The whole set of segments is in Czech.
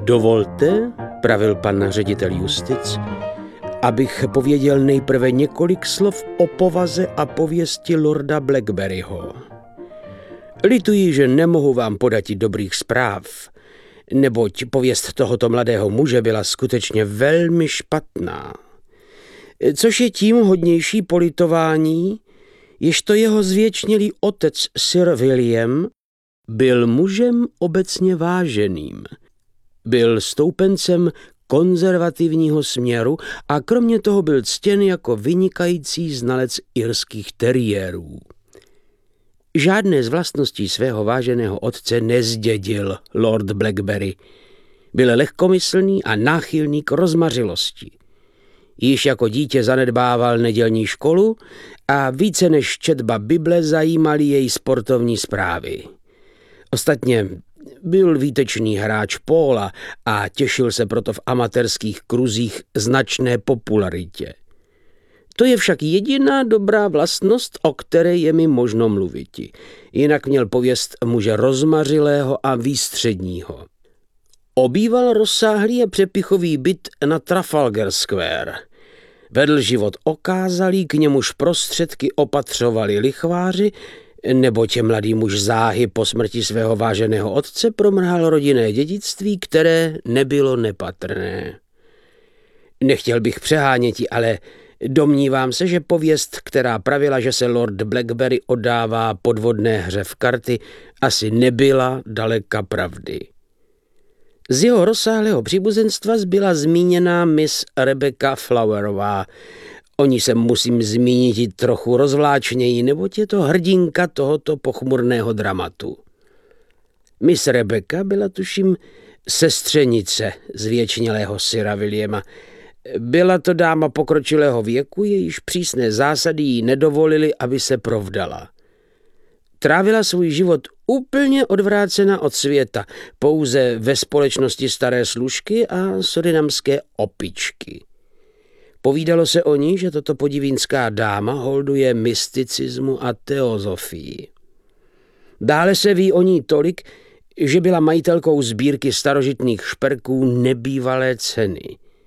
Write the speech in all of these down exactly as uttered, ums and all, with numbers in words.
Dovolte, pravil pan ředitel justic, abych pověděl nejprve několik slov o povaze a pověsti lorda Blackberryho. Lituji, že nemohu vám podati dobrých zpráv, neboť pověst tohoto mladého muže byla skutečně velmi špatná. Což je tím hodnější politování, ježto jeho zvěčnělý otec Sir William byl mužem obecně váženým. Byl stoupencem konzervativního směru a kromě toho byl ctěn jako vynikající znalec irských teriérů. Žádné z vlastností svého váženého otce nezdědil lord Blackberry. Byl lehkomyslný a náchylný k rozmařilosti. Již jako dítě zanedbával nedělní školu a více než četba Bible zajímaly jej sportovní zprávy. Ostatně byl výtečný hráč póla a těšil se proto v amatérských kruzích značné popularitě. To je však jediná dobrá vlastnost, o které je mi možno mluviti. Jinak měl pověst muže rozmařilého a výstředního. Obýval rozsáhlý a přepichový byt na Trafalgar Square. Vedl život okázalý, k němuž prostředky opatřovali lichváři, neboť mladý muž záhy po smrti svého váženého otce promrhal rodinné dědictví, které nebylo nepatrné. Nechtěl bych přeháněti, ale domnívám se, že pověst, která pravila, že se lord Blackberry oddává podvodné hře v karty, asi nebyla daleka pravdy. Z jeho rozsáhlého příbuzenstva zbyla zmíněná miss Rebecca Flowerová. O ní se musím zmínit i trochu rozvláčněji, neboť je to hrdinka tohoto pochmurného dramatu. Miss Rebecca byla tuším sestřenice zvěčnělého Sira Williama. Byla to dáma pokročilého věku, jejíž přísné zásady jí nedovolily, aby se provdala. Trávila svůj život úplně odvrácena od světa, pouze ve společnosti staré služky a surinamské opičky. Povídalo se o ní, že toto podivínská dáma holduje mysticismu a teozofii. Dále se ví o ní tolik, že byla majitelkou sbírky starožitných šperků nebývalé ceny.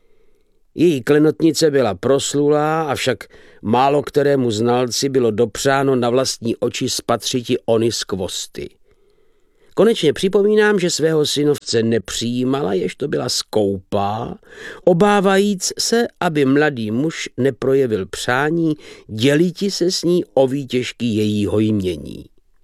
Její klenotnice byla proslulá, avšak málo kterému znalci bylo dopřáno na vlastní oči spatřiti ony skvosty. Konečně připomínám, že svého synovce nepřijímala, jež to byla skoupá, obávajíc se, aby mladý muž neprojevil přání děliti se s ní o výtěžky jejího jmění.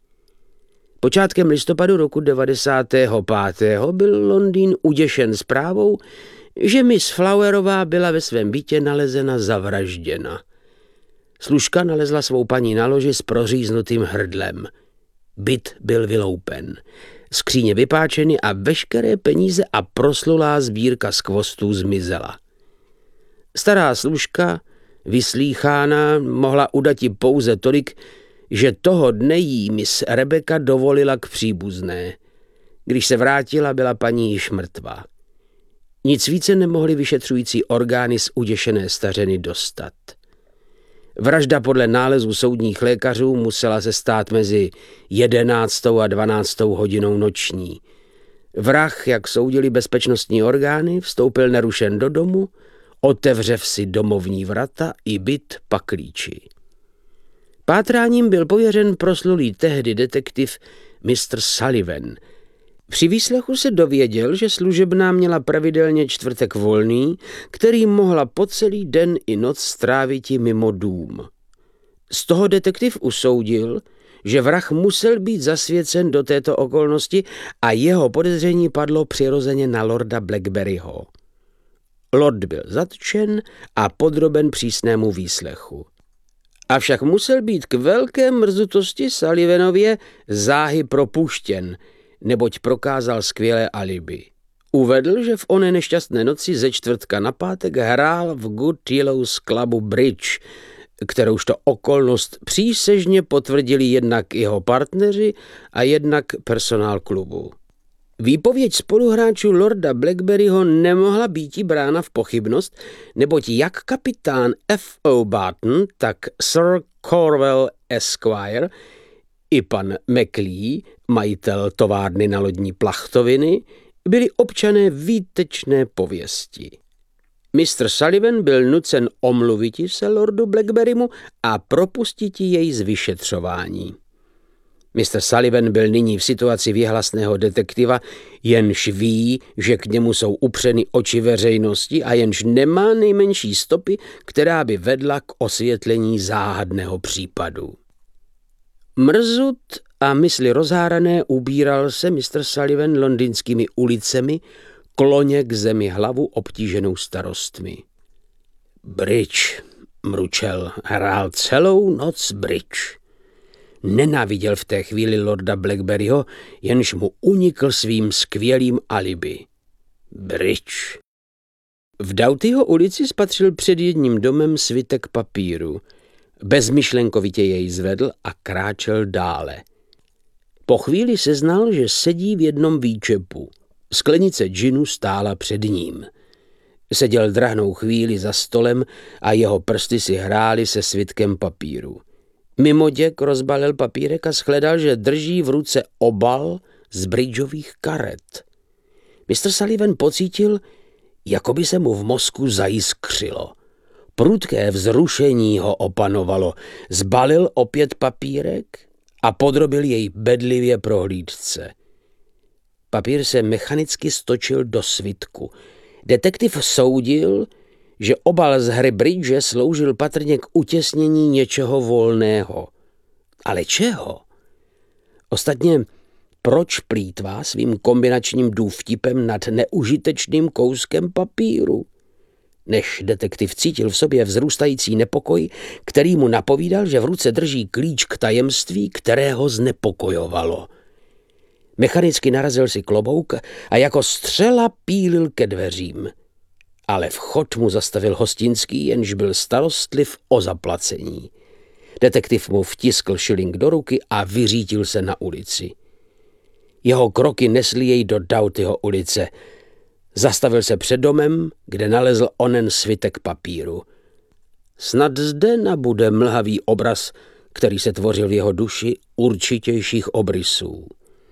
Počátkem listopadu roku devadesátého pátého byl Londýn uděšen zprávou, že miss Flowerová byla ve svém bytě nalezena zavražděna. Služka nalezla svou paní na loži s proříznutým hrdlem. Byt byl vyloupen, skříně vypáčeny a veškeré peníze a proslulá sbírka skvostů zmizela. Stará služka, vyslýchána, mohla udati pouze tolik, že toho dne jí miss Rebecca dovolila k příbuzné. Když se vrátila, byla paní již mrtvá. Nic více nemohly vyšetřující orgány z uděšené stařeny dostat. Vražda podle nálezu soudních lékařů musela se stát mezi jedenáctou a dvanáctou hodinou noční. Vrah, jak soudili bezpečnostní orgány, vstoupil nerušen do domu, otevřev si domovní vrata i byt paklíči. Pátráním byl pověřen proslulý tehdy detektiv mister Sullivan. Při výslechu se dověděl, že služebná měla pravidelně čtvrtek volný, který mohla po celý den i noc stráviti mimo dům. Z toho detektiv usoudil, že vrah musel být zasvěcen do této okolnosti a jeho podezření padlo přirozeně na lorda Blackberryho. Lord byl zatčen a podroben přísnému výslechu. Avšak musel být k velké mrzutosti Sullivanově záhy propuštěn, neboť prokázal skvělé alibi. Uvedl, že v oné nešťastné noci ze čtvrtka na pátek hrál v Good Yellows Clubu bridge, kteroužto okolnost přísežně potvrdili jednak jeho partneři a jednak personál klubu. Výpověď spoluhráčů lorda Blackberryho nemohla býti brána v pochybnost, neboť jak kapitán F O Barton, tak Sir Corwell Esquire i pan McLee, majitel továrny na lodní plachtoviny, byli občané výtečné pověsti. mistr Sullivan byl nucen omluviti se lordu Blackberrymu a propustiti jej z vyšetřování. mistr Sullivan byl nyní v situaci věhlasného detektiva, jenž ví, že k němu jsou upřeny oči veřejnosti a jenž nemá nejmenší stopy, která by vedla k osvětlení záhadného případu. Mrzut a mysli rozhárané ubíral se mistr Sullivan londýnskými ulicemi, kloně k zemi hlavu obtíženou starostmi. Bridge, mručel, hrál celou noc bridge. Nenáviděl v té chvíli lorda Blackberryho, jenž mu unikl svým skvělým alibi. Bridge. V Doughtyho ulici spatřil před jedním domem svitek papíru. Bezmyšlenkovitě jej zvedl a kráčel dále. Po chvíli seznal, že sedí v jednom výčepu. Sklenice džinu stála před ním. Seděl drahnou chvíli za stolem a jeho prsty si hrály se svitkem papíru. Mimoděk rozbalil papírek a shledal, že drží v ruce obal z bridgeových karet. mistr Sullivan pocítil, jako by se mu v mozku zajiskřilo. Prudké vzrušení ho opanovalo. Zbalil opět papírek a podrobil jej bedlivě prohlídce. Papír se mechanicky stočil do svitku. Detektiv soudil, že obal z hry bridge sloužil patrně k utěsnění něčeho volného. Ale čeho? Ostatně, proč plýtvá svým kombinačním důvtipem nad neužitečným kouskem papíru? Než detektiv cítil v sobě vzrůstající nepokoj, který mu napovídal, že v ruce drží klíč k tajemství, které ho znepokojovalo. Mechanicky narazil si klobouk a jako střela pílil ke dveřím. Ale vchod mu zastavil hostinský, jenž byl starostliv o zaplacení. Detektiv mu vtiskl šiling do ruky a vyřítil se na ulici. Jeho kroky nesly jej do Doughtyho ulice. Zastavil se před domem, kde nalezl onen svitek papíru. Snad zde nabude mlhavý obraz, který se tvořil v jeho duši určitějších obrysů.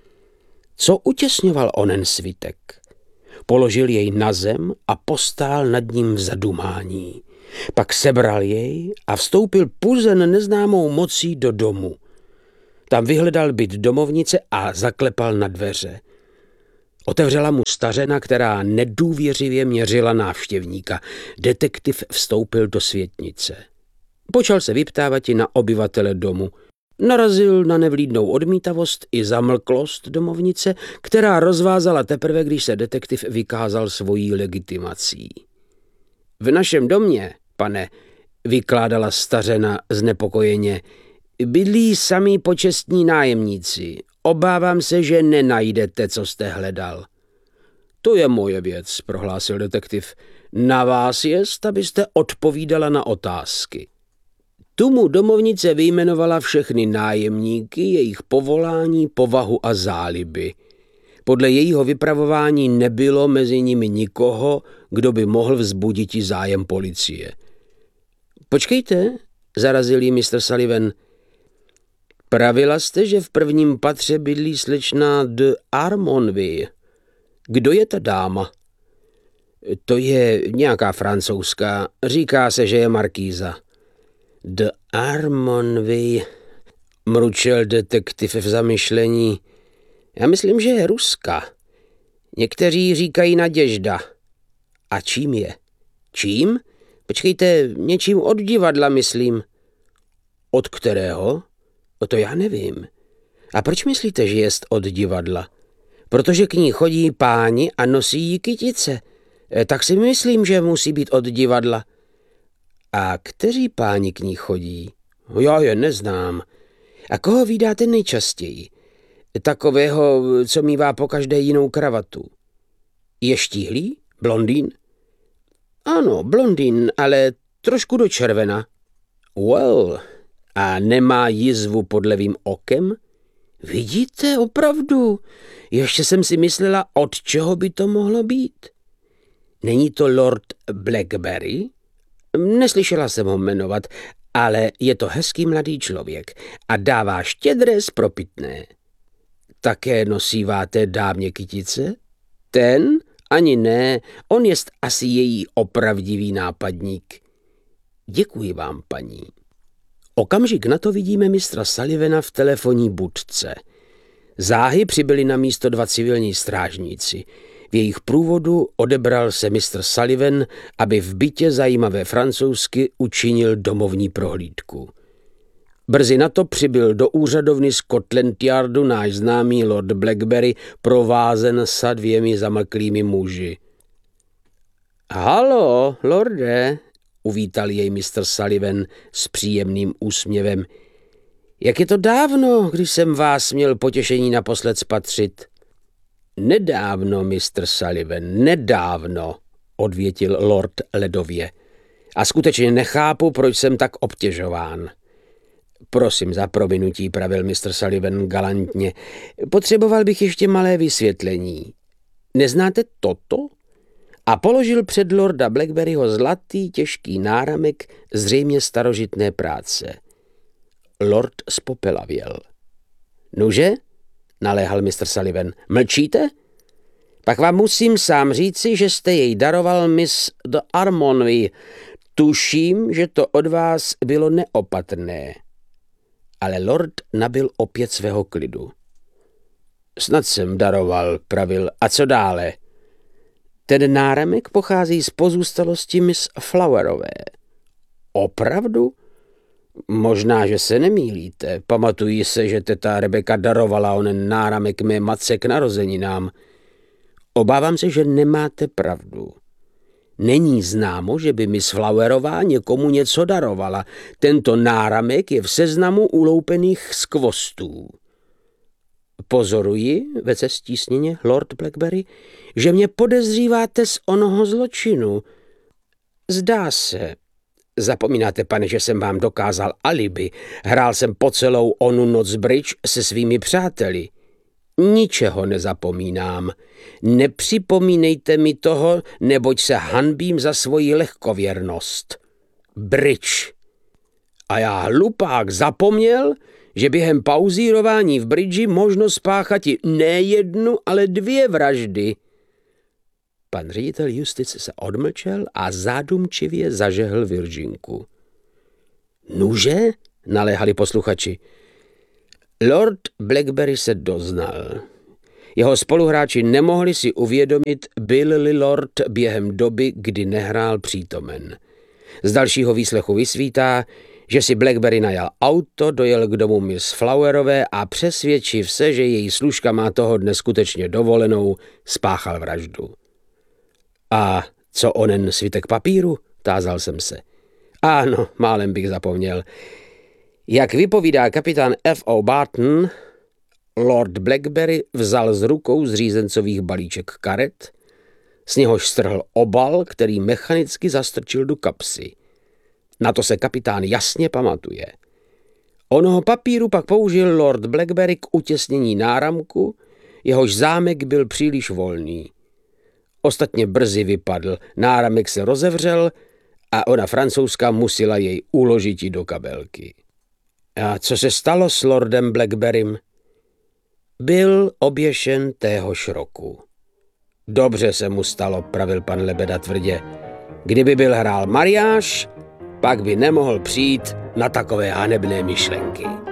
Co utěsňoval onen svitek? Položil jej na zem a postál nad ním v zadumání. Pak sebral jej a vstoupil puzen neznámou mocí do domu. Tam vyhledal byt domovnice a zaklepal na dveře. Otevřela mu stařena, která nedůvěřivě měřila návštěvníka. Detektiv vstoupil do světnice. Počal se vyptávat i na obyvatele domu. Narazil na nevlídnou odmítavost i zamlklost domovnice, která rozvázala teprve, když se detektiv vykázal svojí legitimací. V našem domě, pane, vykládala stařena znepokojeně, bydlí samí počestní nájemníci. Obávám se, že nenajdete, co jste hledal. To je moje věc, prohlásil detektiv. Na vás jest, abyste odpovídala na otázky. Tu mu domovnice vyjmenovala všechny nájemníky, jejich povolání, povahu a záliby. Podle jejího vypravování nebylo mezi nimi nikoho, kdo by mohl vzbuditi zájem policie. Počkejte, zarazil jí mistr Sullivan. Pravila jste, že v prvním patře bydlí slečna de Armonville. Kdo je ta dáma? To je nějaká francouzská, říká se, že je markýza. De Armonville, mručel detektiv v zamyšlení. Já myslím, že je Ruska. Někteří říkají Naděžda. A čím je? Čím? Počkejte, něčím od divadla, myslím. Od kterého? O to já nevím. A proč myslíte, že jest od divadla? Protože k ní chodí páni a nosí jí kytice. Tak si myslím, že musí být od divadla. A kteří páni k ní chodí? Já je neznám. A koho vídáte nejčastěji? Takového, co mívá pokaždé jinou kravatu. Je štíhlý? Blondýn? Ano, blondýn, ale trošku do červena. Well, a nemá jizvu pod levým okem? Vidíte, opravdu. Ještě jsem si myslela, od čeho by to mohlo být. Není to lord Blackberry? Neslyšela jsem ho jmenovat, ale je to hezký mladý člověk a dává štědré spropitné. Také nosíváte dámě kytice? Ten? Ani ne, on jest asi její opravdivý nápadník. Děkuji vám, paní. Okamžik na to vidíme mistra Sullivana v telefonní budce. Záhy přibyli na místo dva civilní strážníci. V jejich průvodu odebral se mistr Sullivan, aby v bytě zajímavé francouzsky učinil domovní prohlídku. Brzy na to přibyl do úřadovny Scotland Yardu náš známý lord Blackberry provázen sa dvěmi zamlklými muži. Halo, lorde, uvítal jej mistr Sullivan s příjemným úsměvem. Jak je to dávno, když jsem vás měl potěšení naposled spatřit? Nedávno, mistr Sullivan, nedávno, odvětil lord ledově. A skutečně nechápu, proč jsem tak obtěžován. Prosím za prominutí, pravil mistr Sullivan galantně. Potřeboval bych ještě malé vysvětlení. Neznáte toto? A položil před lorda Blackberryho zlatý těžký náramek zřejmě starožitné práce. Lord spopelavěl. Nuže? Naléhal mistr Sullivan. Mlčíte? Pak vám musím sám říci, že jste jej daroval miss de Armonville. Tuším, že to od vás bylo neopatrné. Ale lord nabyl opět svého klidu. Snad jsem daroval, pravil. A co dále? Ten náramek pochází z pozůstalosti miss Flowerové. Opravdu? Možná, že se nemýlíte. Pamatuji se, že teta Rebecca darovala onen náramek mé matce k narozeninám. Obávám se, že nemáte pravdu. Není známo, že by miss Flowerová někomu něco darovala. Tento náramek je v seznamu uloupených skvostů. Pozoruji, vece stísněně lord Blackberry, že mě podezříváte z onoho zločinu. Zdá se. Zapomínáte, pane, že jsem vám dokázal alibi. Hrál jsem po celou onu noc bridge se svými přáteli. Ničeho nezapomínám. Nepřipomínejte mi toho, neboť se hanbím za svoji lehkověrnost. Bridge. A já hlupák zapomněl, že během pauzírování v bridži možno spáchati ne jednu, ale dvě vraždy. Pan ředitel justice se odmlčel a zádumčivě zažehl Virginku. Nuže? Naléhali posluchači. Lord Blackberry se doznal. Jeho spoluhráči nemohli si uvědomit, byl-li lord během doby, kdy nehrál přítomen. Z dalšího výslechu vysvítá, že si Blackberry najal auto, dojel k domu miss Flowerové a přesvědčiv se, že její služka má toho dne skutečně dovolenou, spáchal vraždu. A co onen svitek papíru? Tázal jsem se. Ano, málem bych zapomněl. Jak vypovídá kapitán F O Barton, lord Blackberry vzal z rukou z řízencových balíček karet, z něhož strhl obal, který mechanicky zastrčil do kapsy. Na to se kapitán jasně pamatuje. Onoho papíru pak použil lord Blackberry k utěsnění náramku, jehož zámek byl příliš volný. Ostatně brzy vypadl, náramek se rozevřel a ona francouzská musela jej uložit do kabelky. A co se stalo s lordem Blackberrym? Byl oběšen téhož roku. Dobře se mu stalo, pravil pan Lebeda tvrdě. Kdyby byl hrál mariáš, pak by nemohl přijít na takové hanebné myšlenky.